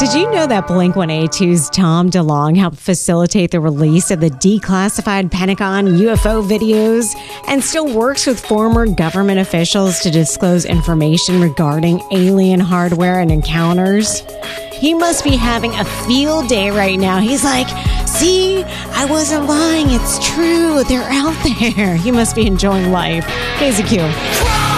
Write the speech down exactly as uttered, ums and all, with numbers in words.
Did you know that Blink one eighty-two's Tom DeLonge helped facilitate the release of the declassified Pentagon U F O videos and still works with former government officials to disclose information regarding alien hardware and encounters? He must be having a field day right now. He's like, see, I wasn't lying. It's true. They're out there. He must be enjoying life. K Z Q.